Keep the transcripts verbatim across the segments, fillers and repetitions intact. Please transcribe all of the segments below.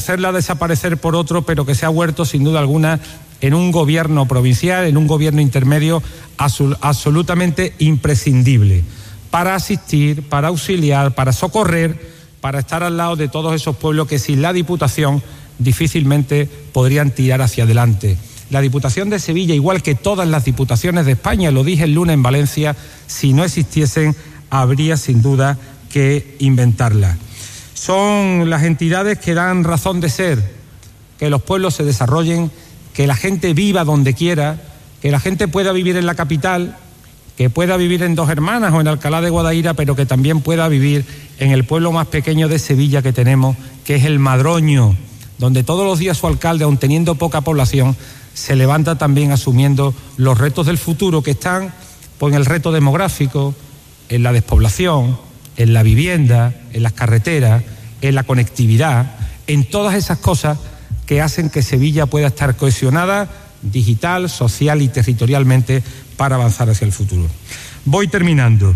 hacerla desaparecer por otro, pero que se ha vuelto sin duda alguna en un gobierno provincial, en un gobierno intermedio absolutamente imprescindible para asistir, para auxiliar, para socorrer, para estar al lado de todos esos pueblos que sin la Diputación difícilmente podrían tirar hacia adelante. La Diputación de Sevilla, igual que todas las diputaciones de España, lo dije el lunes en Valencia, si no existiesen, habría sin duda que inventarla. Son las entidades que dan razón de ser, que los pueblos se desarrollen, que la gente viva donde quiera, que la gente pueda vivir en la capital, que pueda vivir en Dos Hermanas o en Alcalá de Guadaira, pero que también pueda vivir en el pueblo más pequeño de Sevilla que tenemos, que es el Madroño, donde todos los días su alcalde, aun teniendo poca población, se levanta también asumiendo los retos del futuro que están pues, en el reto demográfico, en la despoblación, en la vivienda, en las carreteras, en la conectividad, en todas esas cosas que hacen que Sevilla pueda estar cohesionada digital, social y territorialmente para avanzar hacia el futuro. Voy terminando.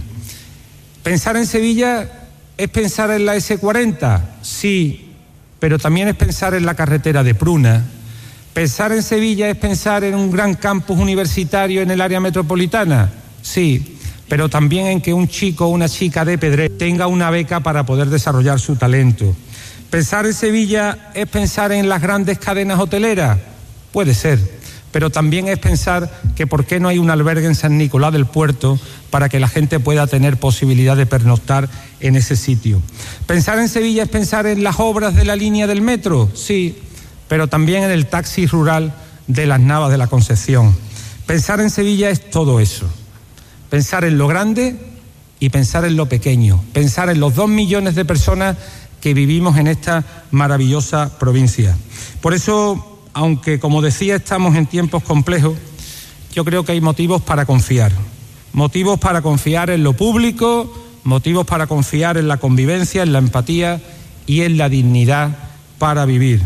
¿Pensar en Sevilla es pensar en la ese cuarenta? Sí, pero también es pensar en la carretera de Pruna. ¿Pensar en Sevilla es pensar en un gran campus universitario en el área metropolitana? Sí, pero también en que un chico o una chica de Pedret tenga una beca para poder desarrollar su talento. ¿Pensar en Sevilla es pensar en las grandes cadenas hoteleras? Puede ser, pero también es pensar que por qué no hay un albergue en San Nicolás del Puerto para que la gente pueda tener posibilidad de pernoctar en ese sitio. ¿Pensar en Sevilla es pensar en las obras de la línea del metro? Sí, pero también en el taxi rural de las Navas de la Concepción. Pensar en Sevilla es todo eso. Pensar en lo grande y pensar en lo pequeño. Pensar en los dos millones de personas que vivimos en esta maravillosa provincia. Por eso, aunque como decía estamos en tiempos complejos, yo creo que hay motivos para confiar. Motivos para confiar en lo público, motivos para confiar en la convivencia, en la empatía y en la dignidad para vivir.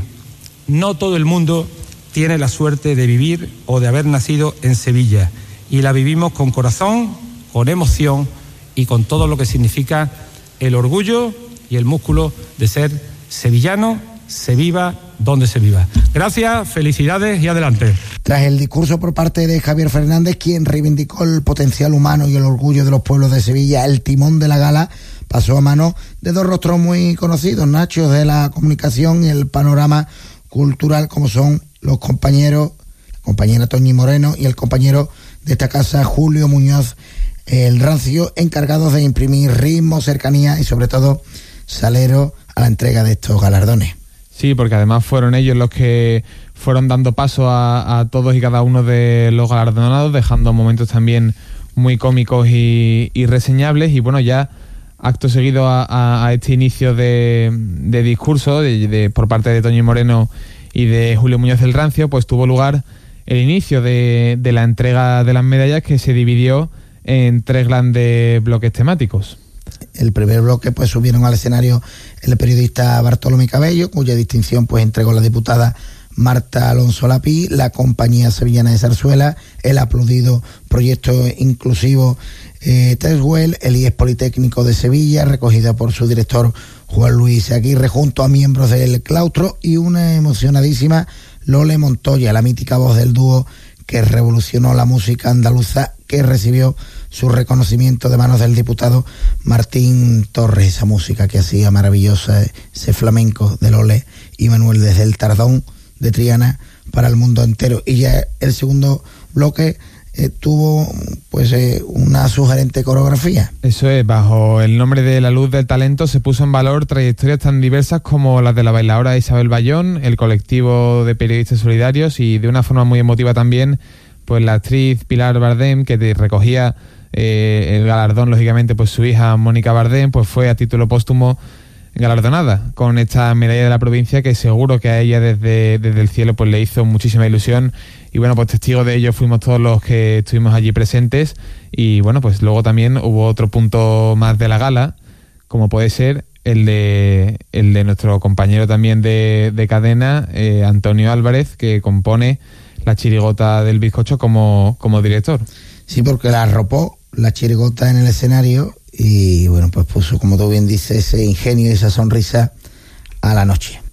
No todo el mundo tiene la suerte de vivir o de haber nacido en Sevilla y la vivimos con corazón, con emoción y con todo lo que significa el orgullo y el músculo de ser sevillano, se viva donde se viva. Gracias, felicidades y adelante. Tras el discurso por parte de Javier Fernández, quien reivindicó el potencial humano y el orgullo de los pueblos de Sevilla, el timón de la gala pasó a manos de dos rostros muy conocidos, Nachos de la comunicación y el panorama cultural, como son los compañeros, la compañera Toñi Moreno y el compañero de esta casa, Julio Muñoz el Rancio, encargados de imprimir ritmo, cercanía y sobre todo salero a la entrega de estos galardones. Sí, porque además fueron ellos los que fueron dando paso a, a todos y cada uno de los galardonados, dejando momentos también muy cómicos y, y reseñables. Y bueno, ya acto seguido a, a, a este inicio de, de discurso de, de, por parte de Toñi Moreno y de Julio Muñoz el Rancio, pues tuvo lugar el inicio de, de la entrega de las medallas, que se dividió en tres grandes bloques temáticos. El primer bloque pues subieron al escenario el periodista Bartolomé Cabello, cuya distinción pues entregó la diputada Marta Alonso Lapí, la Compañía Sevillana de Zarzuela, el aplaudido proyecto inclusivo eh, Teswell, el I E S Politécnico de Sevilla, recogido por su director Juan Luis Aguirre, junto a miembros del claustro, y una emocionadísima Lole Montoya, la mítica voz del dúo que revolucionó la música andaluza, que recibió su reconocimiento de manos del diputado Martín Torres, esa música que hacía maravillosa, ese flamenco de Lole y Manuel desde el Tardón de Triana para el mundo entero. Y ya el segundo bloque eh, tuvo pues eh, una sugerente coreografía. Eso es, bajo el nombre de La Luz del Talento se puso en valor trayectorias tan diversas como las de la bailadora Isabel Bayón, el colectivo de periodistas solidarios y de una forma muy emotiva también pues la actriz Pilar Bardem, que te recogía eh, el galardón, lógicamente, pues su hija Mónica Bardem, pues fue a título póstumo galardonada con esta medalla de la provincia, que seguro que a ella desde, desde el cielo pues le hizo muchísima ilusión. Y bueno, pues testigos de ello fuimos todos los que estuvimos allí presentes. Y bueno, pues luego también hubo otro punto más de la gala, como puede ser el de el de nuestro compañero también de, de cadena, eh, Antonio Álvarez, que compone la chirigota del bizcocho como, como director. Sí, porque la arropó la chirigota en el escenario y bueno, pues puso, como tú bien dices, ese ingenio y esa sonrisa a la noche.